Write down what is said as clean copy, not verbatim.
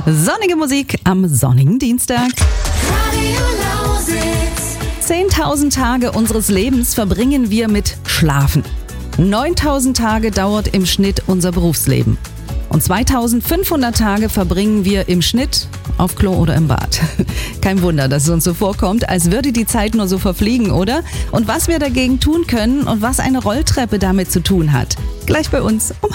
Sonnige Musik am sonnigen Dienstag. 10.000 Tage unseres Lebens verbringen wir mit Schlafen. 9.000 Tage dauert im Schnitt unser Berufsleben. Und 2.500 Tage verbringen wir im Schnitt auf Klo oder im Bad. Kein Wunder, dass es uns so vorkommt, als würde die Zeit nur so verfliegen, oder? Und was wir dagegen tun können und was eine Rolltreppe damit zu tun hat. Gleich bei uns um